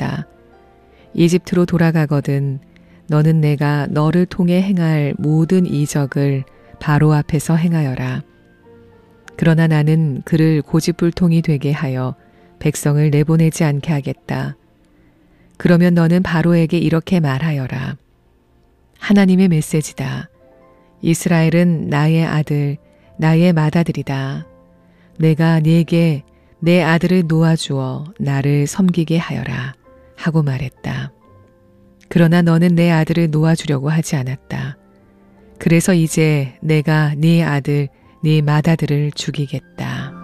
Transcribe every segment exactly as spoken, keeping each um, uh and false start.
말했다. 이집트로 돌아가거든 너는 내가 너를 통해 행할 모든 이적을 바로 앞에서 행하여라. 그러나 나는 그를 고집불통이 되게 하여 백성을 내보내지 않게 하겠다. 그러면 너는 바로에게 이렇게 말하여라. 하나님의 메시지다. 이스라엘은 나의 아들, 나의 맏아들이다. 내가 네게 내 아들을 놓아주어 나를 섬기게 하여라 하고 말했다. 그러나 너는 내 아들을 놓아주려고 하지 않았다. 그래서 이제 내가 네 아들, 네 맏아들을 죽이겠다.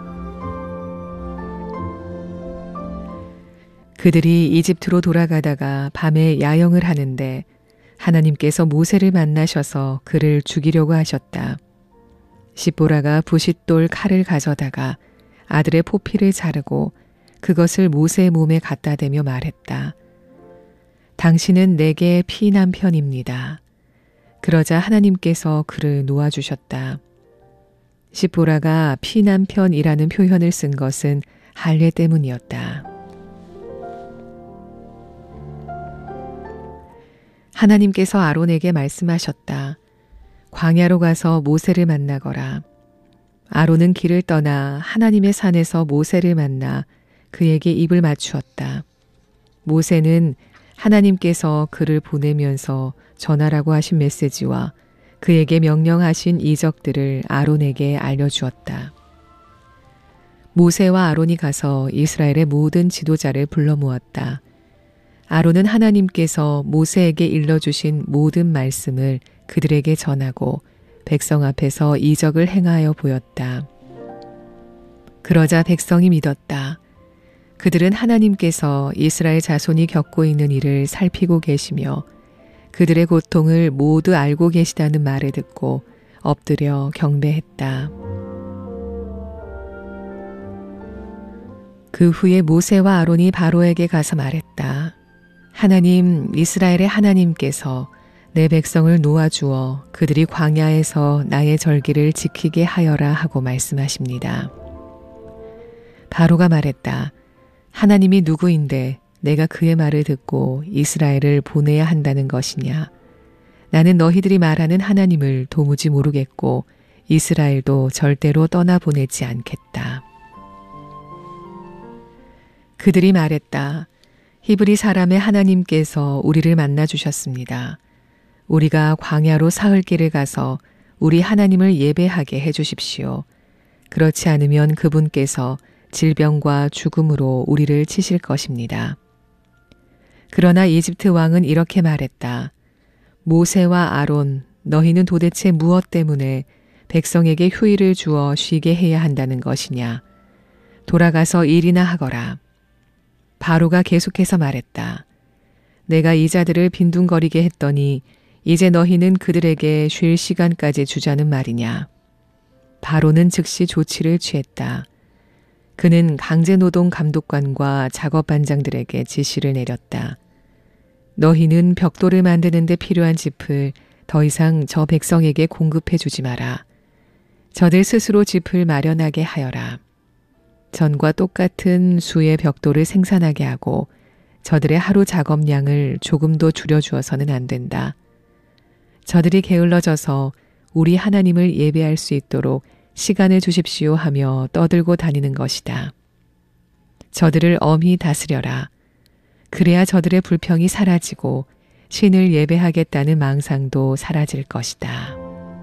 그들이 이집트로 돌아가다가 밤에 야영을 하는데 하나님께서 모세를 만나셔서 그를 죽이려고 하셨다. 십보라가 부싯돌 칼을 가져다가 아들의 포피를 자르고 그것을 모세의 몸에 갖다 대며 말했다. 당신은 내게 피난 편입니다. 그러자 하나님께서 그를 놓아주셨다. 십보라가 피난 편이라는 표현을 쓴 것은 할례 때문이었다. 하나님께서 아론에게 말씀하셨다. 광야로 가서 모세를 만나거라. 아론은 길을 떠나 하나님의 산에서 모세를 만나 그에게 입을 맞추었다. 모세는 하나님께서 그를 보내면서 전하라고 하신 메시지와 그에게 명령하신 이적들을 아론에게 알려주었다. 모세와 아론이 가서 이스라엘의 모든 지도자를 불러 모았다. 아론은 하나님께서 모세에게 일러주신 모든 말씀을 그들에게 전하고 백성 앞에서 이적을 행하여 보였다. 그러자 백성이 믿었다. 그들은 하나님께서 이스라엘 자손이 겪고 있는 일을 살피고 계시며 그들의 고통을 모두 알고 계시다는 말을 듣고 엎드려 경배했다. 그 후에 모세와 아론이 바로에게 가서 말했다. 하나님, 이스라엘의 하나님께서 내 백성을 놓아주어 그들이 광야에서 나의 절기를 지키게 하여라 하고 말씀하십니다. 바로가 말했다. 하나님이 누구인데 내가 그의 말을 듣고 이스라엘을 보내야 한다는 것이냐. 나는 너희들이 말하는 하나님을 도무지 모르겠고 이스라엘도 절대로 떠나보내지 않겠다. 그들이 말했다. 히브리 사람의 하나님께서 우리를 만나주셨습니다. 우리가 광야로 사흘 길을 가서 우리 하나님을 예배하게 해주십시오. 그렇지 않으면 그분께서 질병과 죽음으로 우리를 치실 것입니다. 그러나 이집트 왕은 이렇게 말했다. 모세와 아론, 너희는 도대체 무엇 때문에 백성에게 휴일을 주어 쉬게 해야 한다는 것이냐. 돌아가서 일이나 하거라. 바로가 계속해서 말했다. 내가 이 자들을 빈둥거리게 했더니 이제 너희는 그들에게 쉴 시간까지 주자는 말이냐. 바로는 즉시 조치를 취했다. 그는 강제노동 감독관과 작업반장들에게 지시를 내렸다. 너희는 벽돌을 만드는 데 필요한 짚을 더 이상 저 백성에게 공급해 주지 마라. 저들 스스로 짚을 마련하게 하여라. 전과 똑같은 수의 벽돌을 생산하게 하고 저들의 하루 작업량을 조금도 줄여주어서는 안 된다. 저들이 게을러져서 우리 하나님을 예배할 수 있도록 시간을 주십시오 하며 떠들고 다니는 것이다. 저들을 엄히 다스려라. 그래야 저들의 불평이 사라지고 신을 예배하겠다는 망상도 사라질 것이다.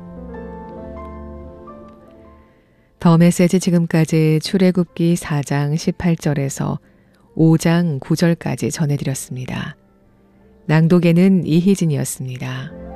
더 메시지 지금까지 출애굽기 사 장 십팔 절에서 오 장 구 절까지 전해드렸습니다. 낭독에는 이희진이었습니다.